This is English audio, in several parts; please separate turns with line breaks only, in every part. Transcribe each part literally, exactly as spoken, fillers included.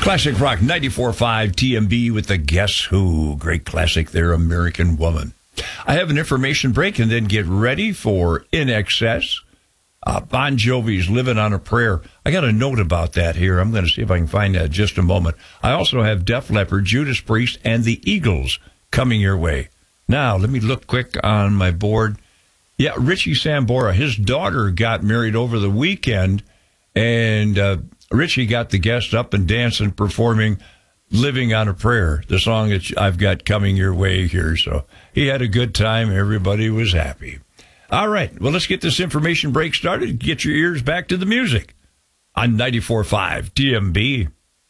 Classic Rock ninety-four point five T M B with the Guess Who. Great classic there, American Woman. I have an information break and then get ready for In Excess. Uh, Bon Jovi's Living on a Prayer. I got a note about that here. I'm going to see if I can find that in just a moment. I also have Def Leppard, Judas Priest, and the Eagles coming your way. Now, let me look quick on my board. Yeah, Richie Sambora, his daughter got married over the weekend, and uh, Richie got the guests up and dancing, performing Living on a Prayer, the song that I've got coming your way here. So he had a good time. Everybody was happy. All right, well, let's get this information break started. Get your ears back to the music on ninety-four point five T M B.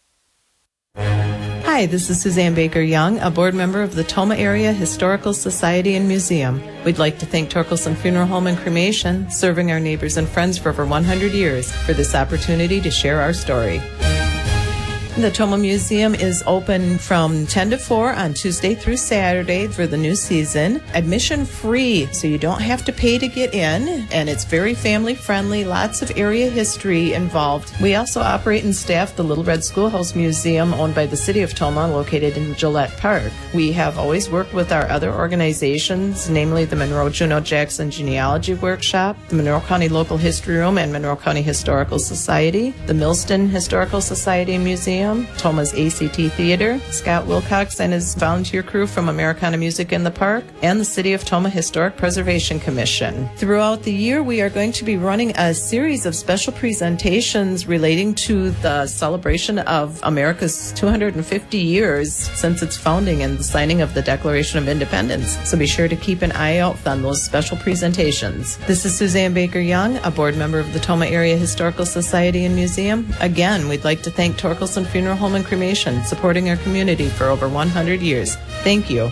Hi, this is Suzanne Baker Young, a board member of the Tomah Area Historical Society and Museum. We'd like to thank Torkelson Funeral Home and Cremation, serving our neighbors and friends for over one hundred years, for this opportunity to share our story. The Tomah Museum is open from ten to four on Tuesday through Saturday for the new season. Admission free, so you don't have to pay to get in, and it's very family friendly, lots of area history involved. We also operate and staff the Little Red Schoolhouse Museum, owned by the City of Tomah, located in Gillette Park. We have always worked with our other organizations, namely the Monroe Juno Jackson Genealogy Workshop, the Monroe County Local History Room and Monroe County Historical Society, the Millston Historical Society and Museum, Tomah's A C T Theater, Scott Wilcox and his volunteer crew from Americana Music in the Park, and the City of Tomah Historic Preservation Commission. Throughout the year, we are going to be running a series of special presentations relating to the celebration of America's two hundred fifty years since its founding and the signing of the Declaration of Independence. So be sure to keep an eye out on those special presentations. This is Suzanne Baker Young, a board member of the Tomah Area Historical Society and Museum. Again, we'd like to thank Torkelson Funeral Home and Cremation, supporting our community for over one hundred years. Thank you.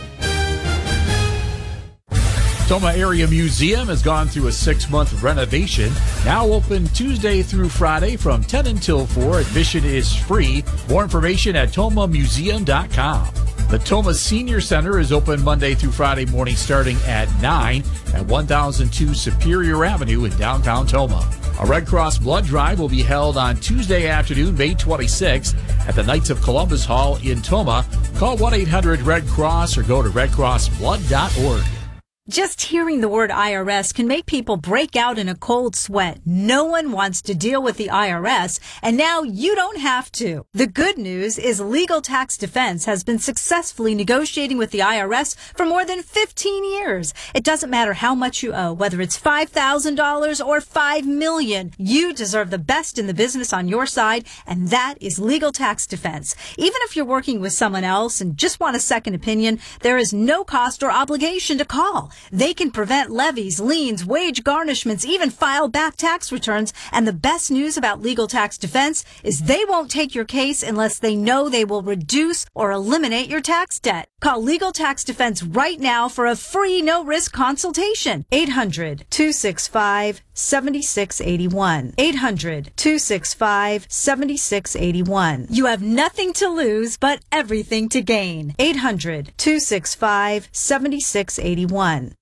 Tomah Area Museum has gone through a six-month renovation. Now open Tuesday through Friday from ten until four. Admission is free. More information at tomah museum dot com. The Tomah Senior Center is open Monday through Friday morning starting at nine at one thousand two Superior Avenue in downtown Tomah. A Red Cross blood drive will be held on Tuesday afternoon, May twenty-sixth, at the Knights of Columbus Hall in Tomah. Call one eight hundred red cross or go to red cross blood dot org.
Just hearing the word I R S can make people break out in a cold sweat. No one wants to deal with the I R S, and now you don't have to. The good news is Legal Tax Defense has been successfully negotiating with the I R S for more than fifteen years. It doesn't matter how much you owe, whether it's five thousand dollars or five million dollars. You deserve the best in the business on your side, and that is Legal Tax Defense. Even if you're working with someone else and just want a second opinion, there is no cost or obligation to call. They can prevent levies, liens, wage garnishments, even file back tax returns. And the best news about Legal Tax Defense is they won't take your case unless they know they will reduce or eliminate your tax debt. Call Legal Tax Defense right now for a free no-risk consultation. eight hundred two six five seven six eight one. eight hundred two six five seven six eight one. You have nothing to lose but everything to gain. eight hundred two six five seven six eight one.